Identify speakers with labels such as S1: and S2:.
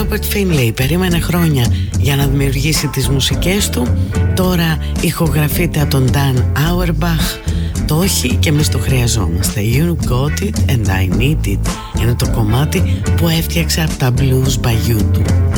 S1: Robert Finlay περίμενε χρόνια για να δημιουργήσει τις μουσικές του. Τώρα ηχογραφείται από τον Dan Auerbach. Το έχει και εμείς το χρειαζόμαστε. You got it and I need it. Είναι το κομμάτι που έφτιαξε από τα Blues Bayou του.